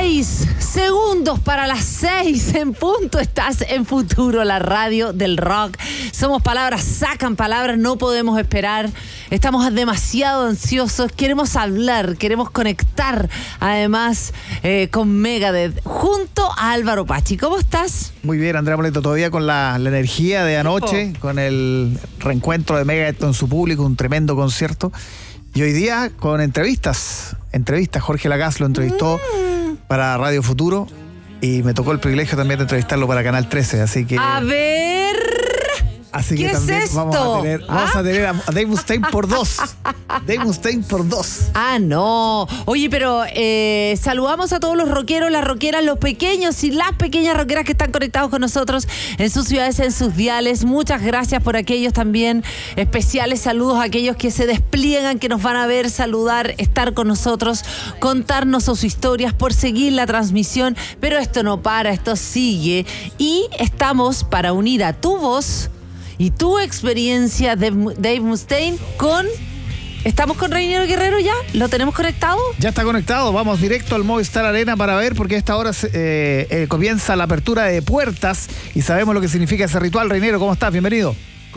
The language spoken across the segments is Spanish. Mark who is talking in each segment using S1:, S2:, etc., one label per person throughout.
S1: 6 segundos para las 6 en punto. Estás en Futuro, la radio del rock. Somos palabras, sacan palabras, no podemos esperar. Estamos demasiado ansiosos. Queremos hablar, queremos conectar, además, con Megadeth, junto a Álvaro Pachi. ¿Cómo estás?
S2: Muy bien, Andrea Moleto, todavía con la energía de anoche, con el reencuentro de Megadeth con su público, un tremendo concierto. Y hoy día con entrevistas. Jorge Lagasse lo entrevistó para Radio Futuro y me tocó el privilegio también de entrevistarlo para Canal 13, así que...
S1: A ver...
S2: Así
S1: ¿Qué
S2: que también
S1: es esto?
S2: vamos a tener a Dave Mustaine por 2. Dave Mustaine por 2.
S1: Ah, no. Oye, pero saludamos a todos los rockeros, las rockeras, los pequeños y las pequeñas rockeras que están conectados con nosotros en sus ciudades, en sus diales. Muchas gracias por aquellos también especiales saludos a aquellos que se despliegan, que nos van a ver, saludar, estar con nosotros, contarnos sus historias, por seguir la transmisión. Pero esto no para, esto sigue. Y estamos para unir a tu voz y tu experiencia de Dave Mustaine con... ¿Estamos con Reiniero Guerrero ya? ¿Lo tenemos conectado?
S2: Ya está conectado, vamos directo al Movistar Arena para ver, porque a esta hora comienza la apertura de puertas y sabemos lo que significa ese ritual. Reiniero, ¿cómo estás? Bienvenido.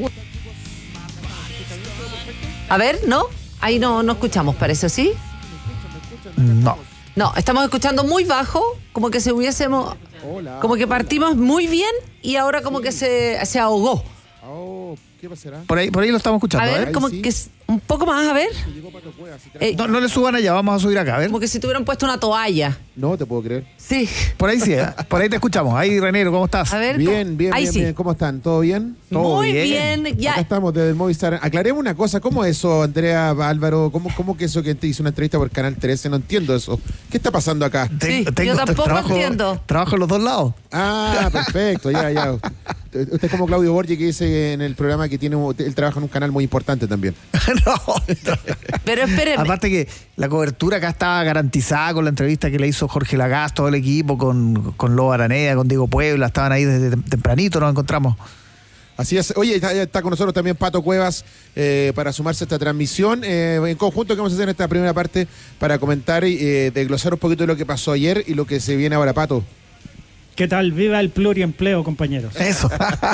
S1: A ver, ¿no? Ahí no escuchamos, parece, ¿sí?
S2: No.
S1: No, estamos escuchando muy bajo, como que se hubiésemos...
S3: Hola.
S1: Como que partimos muy bien y ahora como que se ahogó.
S3: Oh, ¿qué pasará?
S2: Por ahí lo estamos escuchando.
S1: A ver,
S3: Ahí
S1: como
S3: sí.
S1: que un poco más, a ver.
S3: Llegó Pato Cuevas, y
S2: No le suban allá, vamos a subir acá, a ver.
S1: Como que si tuvieran puesto una toalla.
S3: No te puedo creer.
S1: Sí.
S2: Por ahí sí, por ahí te escuchamos. Ahí, Reiniero, ¿cómo estás?
S1: A ver.
S3: Bien,
S1: Ahí sí.
S3: bien. ¿Cómo están? ¿Todo bien?
S2: Todo
S1: Muy
S2: bien.
S1: bien. Ya.
S3: Acá estamos desde el Movistar. Aclaremos una cosa. ¿Cómo es eso, Andrea, Álvaro? ¿Cómo que eso que te hizo una entrevista por Canal 13? No entiendo eso. ¿Qué está pasando acá?
S1: Sí, yo tampoco entiendo.
S2: Trabajo en los dos lados.
S3: Ah, perfecto. Ya. Usted es como Claudio Borgi, que dice en el programa que él trabaja en un canal muy importante también.
S2: No.
S1: Pero espérenme.
S2: Aparte que la cobertura acá estaba garantizada con la entrevista que le hizo Jorge Lagasse, todo el equipo, con Lobo Araneda, con Diego Puebla, estaban ahí desde tempranito, nos encontramos.
S3: Así es. Oye, está con nosotros también Pato Cuevas para sumarse a esta transmisión. En conjunto, que vamos a hacer en esta primera parte para comentar y desglosar un poquito de lo que pasó ayer y lo que se viene ahora, Pato.
S4: ¿Qué tal? Viva el pluriempleo, compañeros.
S2: Eso.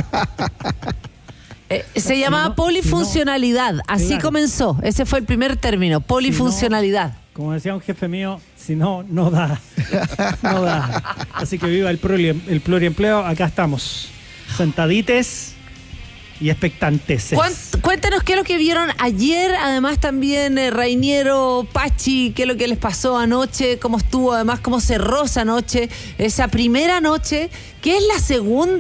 S1: Se llamaba polifuncionalidad. Así
S4: Claro.
S1: comenzó. Ese fue el primer término, polifuncionalidad.
S4: Como decía un jefe mío, si no, no da. No da. Así que viva el pluriempleo. Acá estamos, sentadites y expectantes.
S1: Cuéntanos qué es lo que vieron ayer, además también Reiniero, Pachi, qué es lo que les pasó anoche, cómo estuvo, además cómo cerró esa noche, esa primera noche, que es la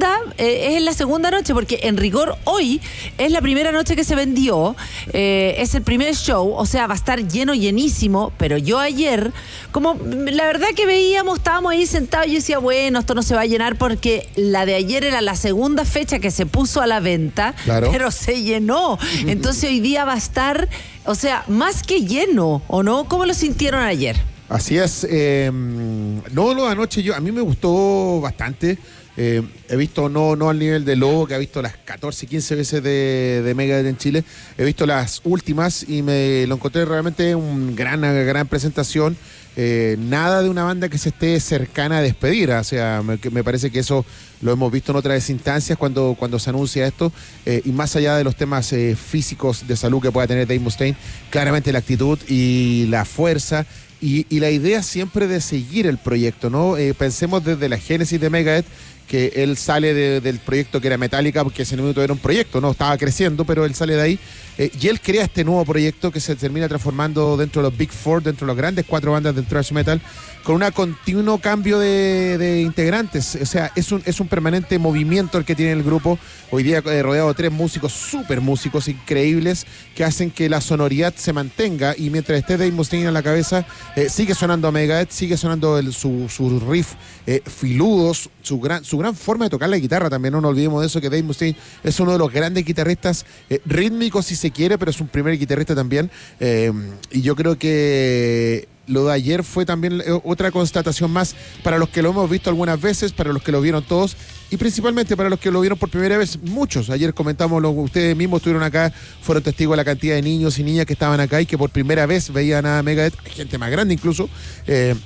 S1: segunda noche, porque en rigor hoy es la primera noche que se vendió, es el primer show, o sea, va a estar llenísimo, pero yo ayer, como la verdad que estábamos ahí sentados y yo decía, bueno, esto no se va a llenar porque la de ayer era la segunda fecha que se puso a la venta,
S3: Claro.
S1: pero se llenó. Entonces hoy día va a estar, o sea, más que lleno, ¿o no? ¿Cómo lo sintieron ayer?
S3: Así es. No, lo de anoche a mí me gustó bastante. He visto, no al nivel de Lobo, que ha visto las 14, 15 veces de Megadeth en Chile. He visto las últimas y me lo encontré realmente una gran presentación. Nada de una banda que se esté cercana a despedir. O sea, me parece que eso lo hemos visto en otras instancias cuando se anuncia esto. Y más allá de los temas físicos de salud que pueda tener Dave Mustaine, claramente la actitud y la fuerza y la idea siempre de seguir el proyecto, ¿no? Pensemos desde la génesis de Megadeth, que él sale del proyecto que era Metallica, porque ese momento era un proyecto, ¿no? Estaba creciendo, pero él sale de ahí. Y él crea este nuevo proyecto que se termina transformando dentro de los Big Four, dentro de las grandes 4 bandas del thrash metal, con un continuo cambio de integrantes. O sea, es un permanente movimiento el que tiene el grupo. Hoy día rodeado de 3 músicos, súper músicos increíbles, que hacen que la sonoridad se mantenga. Y mientras esté Dave Mustaine en la cabeza, sigue sonando Megadeth, sigue sonando su riff filudos, su gran forma de tocar la guitarra también. No nos olvidemos de eso, que Dave Mustaine es uno de los grandes guitarristas rítmicos, si se quiere, pero es un primer guitarrista también. Y yo creo que lo de ayer fue también otra constatación más para los que lo hemos visto algunas veces, para los que lo vieron todos y principalmente para los que lo vieron por primera vez, muchos. Ayer comentamos, ustedes mismos estuvieron acá, fueron testigos de la cantidad de niños y niñas que estaban acá y que por primera vez veían a Megadeth, gente más grande incluso,